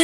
est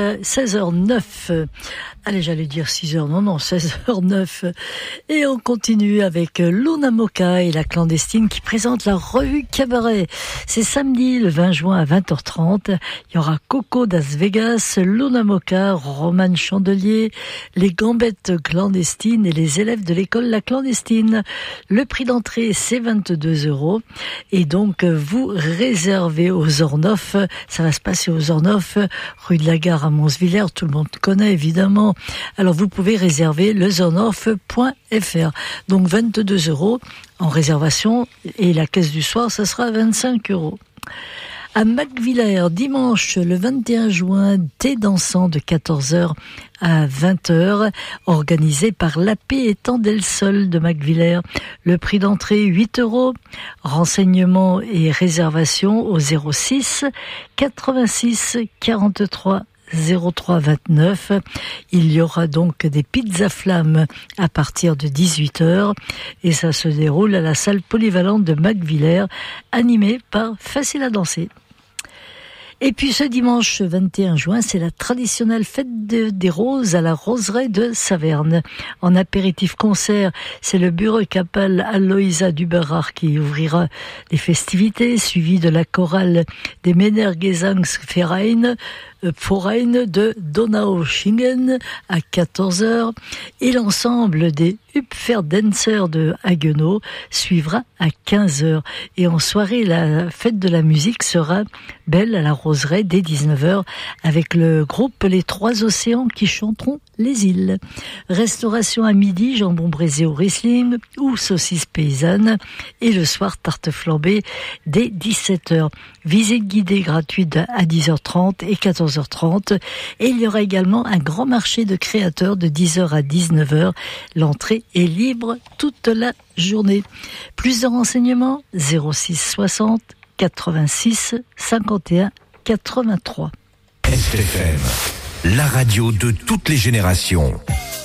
16h09. Allez, j'allais dire 6h, non, 16h09. Et on continue avec Luna Moca et la clandestine qui présente la revue Cabaret. C'est samedi, le 20 juin à 20h30. Il y aura Coco Das Vegas, Luna Moca, Romane Chandelier, les Gambettes clandestines et les élèves de l'école La Clandestine. Le prix d'entrée, c'est 22 €. Et donc, vous réservez aux Zornoff. Ça va se passer aux Zornoff, rue de la Gare à Monsvillers. Tout le monde connaît, évidemment. Alors, vous pouvez réserver le zornoff.fr. Donc, 22 € en réservation. Et la caisse du soir, ça sera 25 €. À Macvillers, dimanche, le 21 juin, thé dansant de 14h à 20h, organisé par La Paix étant del Sol de Macvillers. Le prix d'entrée, 8 €. Renseignements et réservations au 06 86 43 03 29. Il y aura donc des pizzas flammes à partir de 18h et ça se déroule à la salle polyvalente de Macvillers, animée par Facile à danser. Et puis ce dimanche 21 juin, c'est la traditionnelle fête des roses à la roseraie de Saverne. En apéritif concert, c'est le bureau capal Aloïsa Duberard qui ouvrira les festivités, suivi de la chorale des Männergesangsverein de Donaueschingen à 14h et l'ensemble des Hüpferdancer de Haguenau suivra à 15h. Et en soirée, la fête de la musique sera belle à la roseraie dès 19h avec le groupe Les Trois Océans qui chanteront les îles. Restauration à midi, jambon braisé au Riesling ou saucisse paysanne et le soir tarte flambée dès 17h. Visite guidée gratuite à 10h30 et 14h30 et il y aura également un grand marché de créateurs de 10h à 19h. L'entrée est libre toute la journée. Plus de renseignements 06 60 86 51 83. SFM, la radio de toutes les générations.